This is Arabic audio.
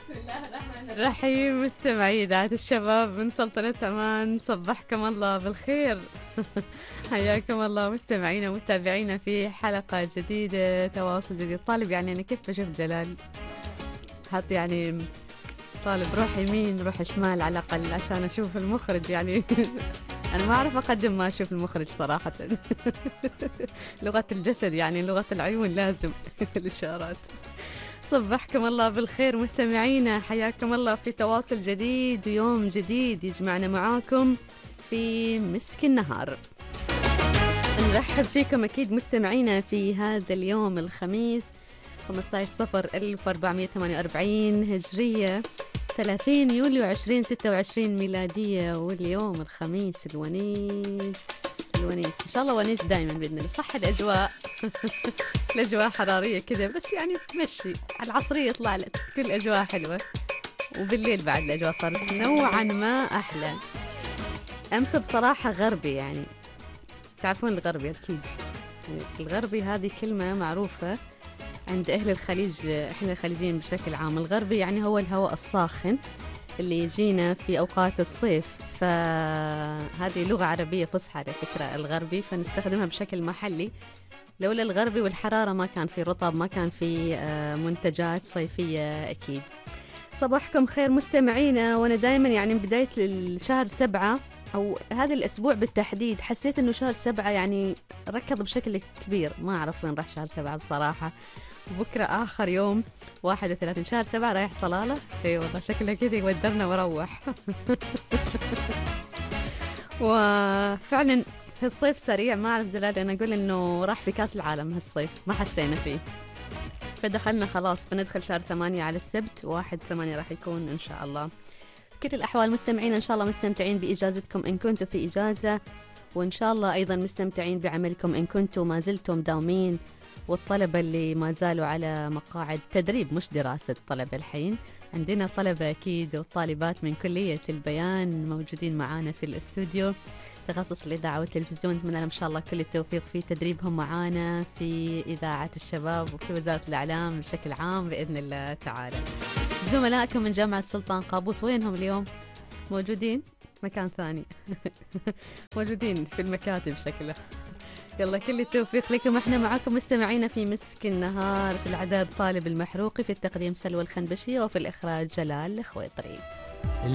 بسم الله الرحمن الرحيم. مستمعي إذاعة الشباب من سلطنة عمان، صبحكم الله بالخير. حياكم الله مستمعينا ومتابعينا في حلقة جديدة تواصل جديد. طالب يعني أنا كيف بشوف جلال حط يعني طالب روح يمين روح شمال على الأقل عشان أشوف المخرج يعني. أنا ما أعرف أقدم ما أشوف المخرج صراحة. لغة الجسد يعني لغة العيون لازم. الإشارات. صبحكم الله بالخير مستمعينا، حياكم الله في تواصل جديد ويوم جديد يجمعنا معاكم في مسك النهار. نرحب فيكم أكيد مستمعينا في هذا اليوم الخميس 15 صفر 1448 هجرية 30 يوليو 2026 ميلادية، واليوم الخميس الونيس إن شاء الله ونيس دايما بإذن الله. صح الأجواء الأجواء حرارية كذا بس يعني تمشي، على العصرية يطلع لك كل أجواء حلوة، وبالليل بعد الأجواء صارت نوعا ما أحلى. أمس بصراحة غربي يعني، تعرفون الغربي أكيد، الغربي هذه كلمة معروفة عند أهل الخليج، إحنا الخليجيين بشكل عام. الغربي يعني هو الهواء الساخن اللي يجينا في أوقات الصيف، فهذه لغة عربية فصحى على فكرة الغربي، فنستخدمها بشكل محلي. لولا الغربي والحرارة ما كان في رطب، ما كان في منتجات صيفية أكيد. صباحكم خير مستمعينا، وأنا دايما يعني من بداية الشهر 7 أو هذا الأسبوع بالتحديد حسيت أنه شهر 7 يعني ركض بشكل كبير، ما أعرف وين راح شهر 7 بصراحة. بكرة آخر يوم 31 شهر 7 رايح صلالة. اي والله شكله كذا يودرنا وروح. وفعلا الصيف سريع، ما أعرف جلال أنا أقول إنه راح في كاس العالم هالصيف ما حسينا فيه، فدخلنا خلاص بندخل شهر 8 على السبت 1/8 راح يكون إن شاء الله. كل الأحوال مستمعين إن شاء الله مستمتعين بإجازتكم إن كنتوا في إجازة، وإن شاء الله أيضا مستمتعين بعملكم إن كنتوا ما زلتم داومين، والطلبة اللي ما زالوا على مقاعد تدريب مش دراسة طلبة الحين. عندنا طلبة أكيد وطالبات من كلية البيان موجودين معانا في الاستوديو، تخصص الإذاعة والتلفزيون. نتمنى لهم إن شاء الله كل التوفيق في تدريبهم معانا في إذاعة الشباب وفي وزارة الإعلام بشكل عام بإذن الله تعالى. زملائكم من جامعة سلطان قابوس وينهم اليوم؟ موجودين؟ مكان ثاني. موجودين في المكاتب شكله. يلا كل التوفيق لكم. احنا معكم مستمعين في مسك النهار، في العداد طالب المحروقي، في التقديم سلوى الخنبشية، وفي الإخراج جلال الخويطري.